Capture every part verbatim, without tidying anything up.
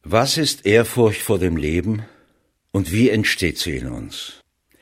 Was ist Ehrfurcht vor dem Leben und wie entsteht sie in uns?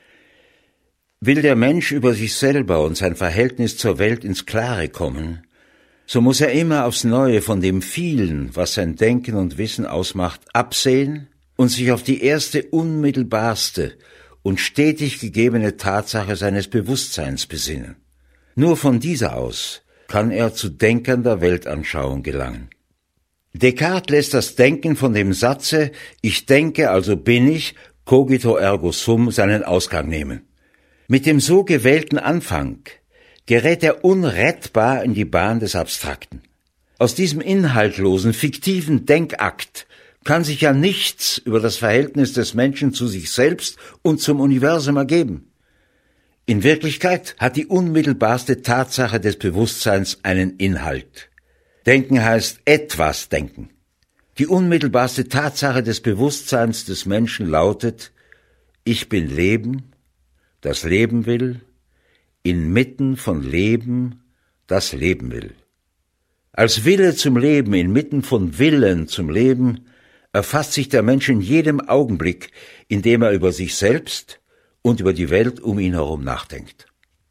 Will der Mensch über sich selber und sein Verhältnis zur Welt ins Klare kommen, so muss er immer aufs Neue von dem Vielen, was sein Denken und Wissen ausmacht, absehen und sich auf die erste unmittelbarste und stetig gegebene Tatsache seines Bewusstseins besinnen. Nur von dieser aus kann er zu denkernder Weltanschauung gelangen. Descartes lässt das Denken von dem Satze »Ich denke, also bin ich, cogito ergo sum« seinen Ausgang nehmen. Mit dem so gewählten Anfang gerät er unrettbar in die Bahn des Abstrakten. Aus diesem inhaltlosen, fiktiven Denkakt kann sich ja nichts über das Verhältnis des Menschen zu sich selbst und zum Universum ergeben. In Wirklichkeit hat die unmittelbarste Tatsache des Bewusstseins einen Inhalt. Denken heißt etwas denken. Die unmittelbarste Tatsache des Bewusstseins des Menschen lautet: Ich bin Leben, das Leben will, inmitten von Leben, das Leben will. Als Wille zum Leben, inmitten von Willen zum Leben, erfasst sich der Mensch in jedem Augenblick, in dem er über sich selbst und über die Welt um ihn herum nachdenkt.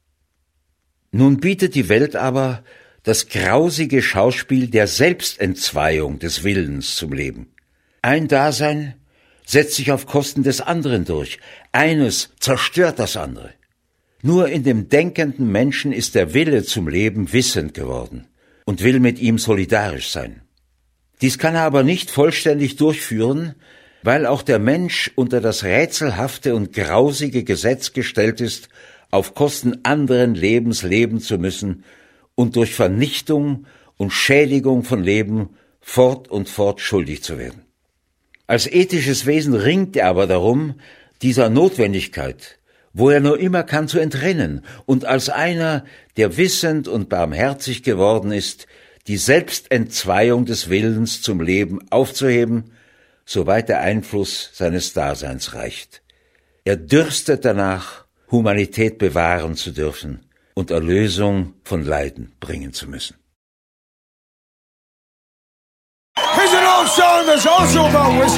Nun bietet die Welt aber das grausige Schauspiel der Selbstentzweiung des Willens zum Leben. Ein Dasein setzt sich auf Kosten des anderen durch. Eines zerstört das andere. Nur in dem denkenden Menschen ist der Wille zum Leben wissend geworden und will mit ihm solidarisch sein. Dies kann er aber nicht vollständig durchführen, weil auch der Mensch unter das rätselhafte und grausige Gesetz gestellt ist, auf Kosten anderen Lebens leben zu müssen und durch Vernichtung und Schädigung von Leben fort und fort schuldig zu werden. Als ethisches Wesen ringt er aber darum, dieser Notwendigkeit, wo er nur immer kann, zu entrinnen und als einer, der wissend und barmherzig geworden ist, die Selbstentzweiung des Willens zum Leben aufzuheben, soweit der Einfluss seines Daseins reicht. Er dürstet danach, Humanität bewahren zu dürfen und Erlösung von Leiden bringen zu müssen. Here's an old song that's also about whiskey.